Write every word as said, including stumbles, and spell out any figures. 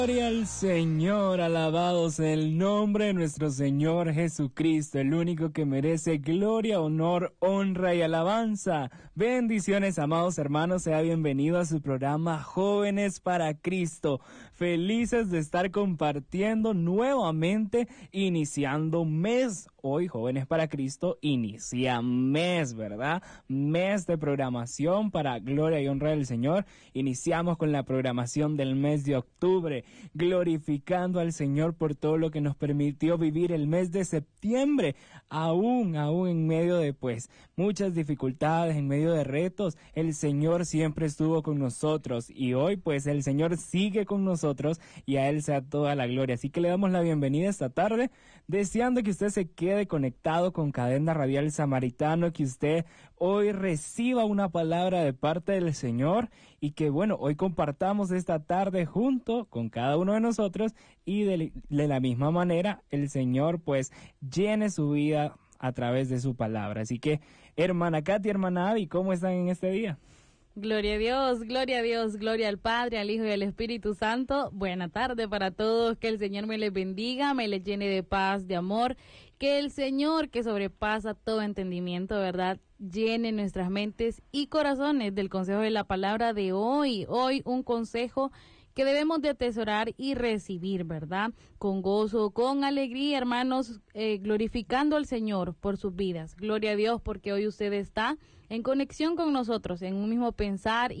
Gloria al Señor, alabados el nombre de nuestro Señor Jesucristo, el único que merece gloria, honor, honra y alabanza. Bendiciones, amados hermanos, sea bienvenido a su programa Jóvenes para Cristo. Felices de estar compartiendo nuevamente, iniciando mes. Hoy, Jóvenes para Cristo, inicia mes, ¿verdad? Mes de programación para gloria y honra del Señor. Iniciamos con la programación del mes de octubre, glorificando al Señor por todo lo que nos permitió vivir el mes de septiembre, aún, aún en medio de, pues, muchas dificultades, en medio de retos, el Señor siempre estuvo con nosotros, y hoy, pues, el Señor sigue con nosotros, y a Él sea toda la gloria. Así que le damos la bienvenida esta tarde, deseando que usted se quede conectado con Cadena Radial Samaritano, que usted hoy reciba una palabra de parte del Señor, y que, bueno, hoy compartamos esta tarde junto con cada uno de nosotros, y de, de la misma manera el Señor pues llene su vida a través de su palabra. Así que, hermana Katy, hermana Abby, ¿cómo están en este día? Gloria a Dios, gloria a Dios, gloria al Padre, al Hijo y al Espíritu Santo. Buena tarde para todos, que el Señor me les bendiga, me les llene de paz, de amor, que el Señor, que sobrepasa todo entendimiento, ¿verdad?, llene nuestras mentes y corazones del consejo de la palabra de hoy. Hoy un consejo que debemos de atesorar y recibir, ¿verdad? Con gozo, con alegría, hermanos, eh, glorificando al Señor por sus vidas. Gloria a Dios porque hoy usted está en conexión con nosotros, en un mismo pensar